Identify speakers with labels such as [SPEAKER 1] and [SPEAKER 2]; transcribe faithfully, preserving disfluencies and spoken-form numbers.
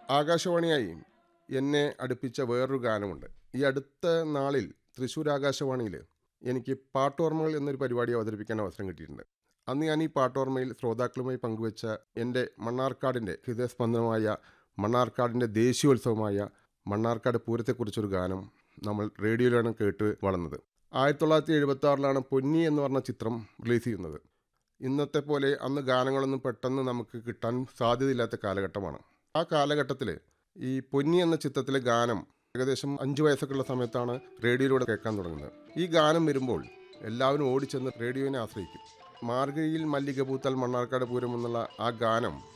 [SPEAKER 1] ആകാശവാണിയായി എന്നെ അടുപ്പിച്ച വേറൊരു ഗാനമുണ്ട്. ഈ അടുത്ത നാളിൽ തൃശ്ശൂർ ആകാശവാണിയിൽ എനിക്ക് പാട്ടോർമ്മകൾ എന്നൊരു പരിപാടി അവതരിപ്പിക്കാൻ അവസരം കിട്ടിയിട്ടുണ്ട്. അന്ന് ഞാൻ ഈ പാട്ടോർമ്മയിൽ ശ്രോതാക്കളുമായി പങ്കുവച്ച എൻ്റെ മണ്ണാർക്കാടിൻ്റെ ഹൃദയസ്പന്ദനമായ മണ്ണാർക്കാടിൻ്റെ ദേശീയോത്സവമായ മണ്ണാർക്കാട് പൂരത്തെക്കുറിച്ചൊരു ഗാനം നമ്മൾ റേഡിയോയിലാണ് കേട്ട് വളർന്നത്. ആയിരത്തി തൊള്ളായിരത്തി എഴുപത്തി ആറിലാണ് പൊന്നി എന്ന് പറഞ്ഞ ചിത്രം റിലീസ് ചെയ്യുന്നത്. ഇന്നത്തെ പോലെ അന്ന് ഗാനങ്ങളൊന്നും പെട്ടെന്ന് നമുക്ക് കിട്ടാൻ സാധ്യതയില്ലാത്ത കാലഘട്ടമാണ്. ആ കാലഘട്ടത്തിൽ ഈ പൊന്നി എന്ന ചിത്രത്തിലെ ഗാനം ഏകദേശം അഞ്ച് വയസ്സൊക്കെ ഉള്ള സമയത്താണ് റേഡിയോയിലൂടെ കേൾക്കാൻ തുടങ്ങുന്നത്. ഈ ഗാനം വരുമ്പോൾ എല്ലാവരും ഓടിച്ചെന്ന് റേഡിയോനെ ആശ്രയിക്കും. മാർഗഴിയിൽ മല്ലിക പൂത്താൽ മണ്ണാർക്കാട് പൂരം എന്നുള്ള ആ ഗാനം